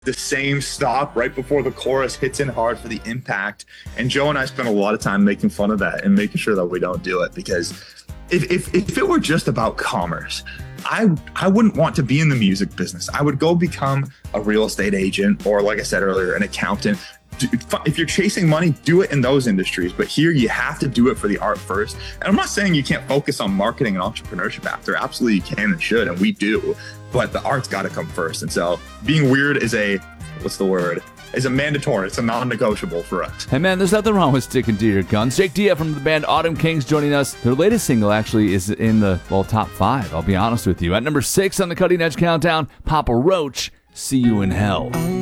the same stop right before the chorus hits in hard for the impact. And Joe and I spent a lot of time making fun of that and making sure that we don't do it, because if it were just about commerce, I wouldn't want to be in the music business. I would go become a real estate agent, or like I said earlier, an accountant. If you're chasing money, do it in those industries. But here you have to do it for the art first. And I'm not saying you can't focus on marketing and entrepreneurship after. Absolutely you can and should, and we do. But the art's got to come first. And so being weird is a mandatory. It's a non-negotiable for us. Hey man, there's nothing wrong with sticking to your guns. Jake Dia from the band Autumn Kings joining us. Their latest single actually is in the, top 5, I'll be honest with you. At number 6 on the Cutting Edge Countdown, Papa Roach, See You in Hell.